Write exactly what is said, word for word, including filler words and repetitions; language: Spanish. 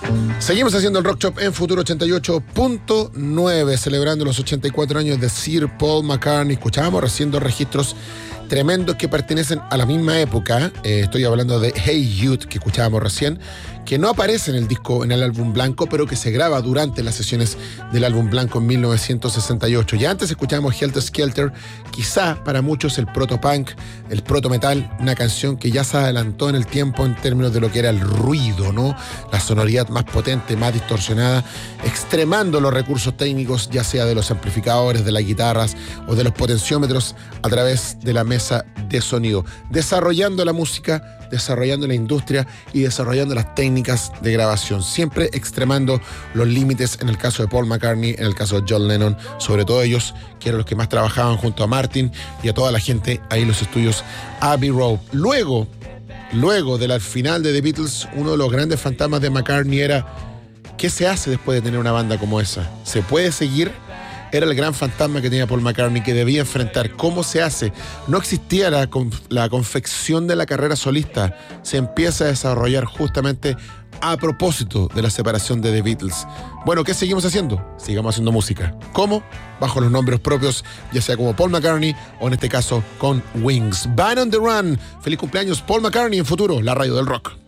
Seguimos haciendo el Rock Shop en Futuro ochenta y ocho punto nueve, celebrando los ochenta y cuatro años de Sir Paul McCartney. Escuchábamos recién dos registros tremendos que pertenecen a la misma época. Eh, estoy hablando de Hey Jude, que escuchábamos recién, que no aparece en el disco, en el álbum blanco, pero que se graba durante las sesiones del álbum blanco en mil novecientos sesenta y ocho. Ya antes escuchábamos Helter Skelter, quizá para muchos el proto-punk, el proto-metal, una canción que ya se adelantó en el tiempo en términos de lo que era el ruido, ¿no? La sonoridad más potente, más distorsionada, extremando los recursos técnicos, ya sea de los amplificadores, de las guitarras o de los potenciómetros a través de la mesa de sonido, desarrollando la música, desarrollando la industria y desarrollando las técnicas de grabación, siempre extremando los límites en el caso de Paul McCartney, en el caso de John Lennon, sobre todo ellos, que eran los que más trabajaban junto a Martin y a toda la gente ahí en los estudios Abbey Road. Luego, luego del final de The Beatles, uno de los grandes fantasmas de McCartney era: ¿qué se hace después de tener una banda como esa? ¿Se puede seguir? Era el gran fantasma que tenía Paul McCartney, que debía enfrentar. ¿Cómo se hace? No existía la, la confección de la carrera solista. Se empieza a desarrollar justamente a propósito de la separación de The Beatles. Bueno, ¿qué seguimos haciendo? Sigamos haciendo música. ¿Cómo? Bajo los nombres propios, ya sea como Paul McCartney o en este caso con Wings. Band on the Run. Feliz cumpleaños Paul McCartney en Futuro, la radio del rock.